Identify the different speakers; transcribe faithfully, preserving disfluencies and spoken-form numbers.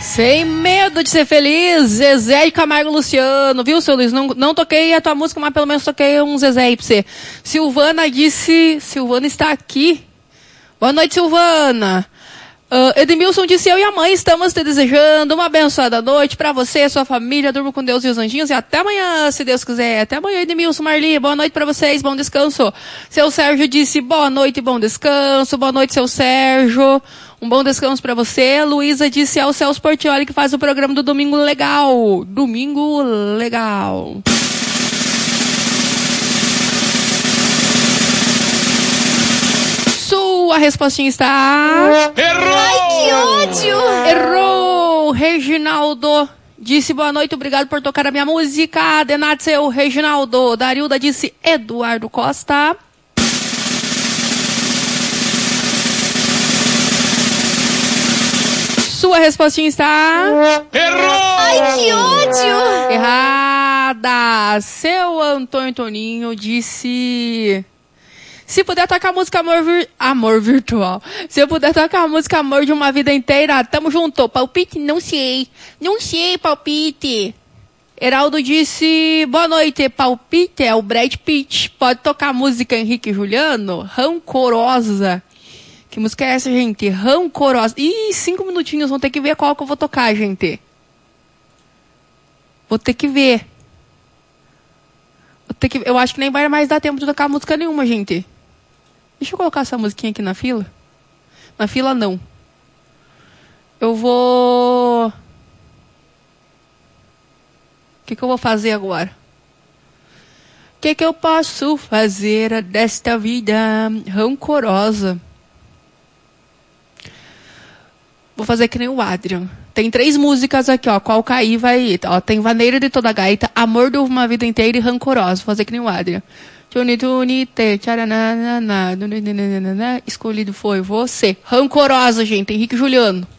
Speaker 1: Sem medo de ser feliz, Zezé de Camargo Luciano, viu, seu Luiz? Não, não toquei a tua música, mas pelo menos toquei um Zezé aí pra você. Silvana disse, Silvana está aqui. Boa noite, Silvana. Uh, Edmilson disse, eu e a mãe estamos te desejando uma abençoada noite pra você, sua família, durma com Deus e os anjinhos, e até amanhã, se Deus quiser. Até amanhã, Edmilson, Marli, boa noite pra vocês, bom descanso. Seu Sérgio disse, boa noite e bom descanso, boa noite, seu Sérgio, um bom descanso pra você. Luísa disse, é o Celso Portioli que faz o programa do Domingo Legal. Domingo Legal. Sua respostinha está...
Speaker 2: Errou!
Speaker 3: Ai, que ódio!
Speaker 1: Errou! Reginaldo disse boa noite, obrigado por tocar a minha música. Denatzel, Reginaldo. Darilda disse Eduardo Costa. Sua respostinha está...
Speaker 2: Errou!
Speaker 3: Ai, que ódio!
Speaker 1: Errada! Seu Antônio Toninho disse... Se puder tocar a música Amor, vir... Amor Virtual. Se eu puder tocar a música Amor de uma Vida Inteira, tamo junto. Palpite? Não sei. Não sei, palpite. Heraldo disse, boa noite, palpite é o Brad Pitt. Pode tocar a música Henrique e Juliano? Rancorosa. Que música é essa, gente? Rancorosa. Ih, cinco minutinhos, vão ter que ver qual que eu vou tocar, gente. Vou ter que ver. Vou ter que... Eu acho que nem vai mais dar tempo de tocar música nenhuma, gente. Deixa eu colocar essa musiquinha aqui na fila. Na fila, não. Eu vou... O que que eu vou fazer agora? O que que eu posso fazer desta vida rancorosa? Vou fazer que nem o Adrian. Tem três músicas aqui, ó. Qual cair vai... Ó, tem Vaneira de Toda Gaita, Amor de Uma Vida Inteira e Rancorosa. Vou fazer que nem o Adrian. Escolhido foi você. Rancorosa, gente. Henrique e Juliano.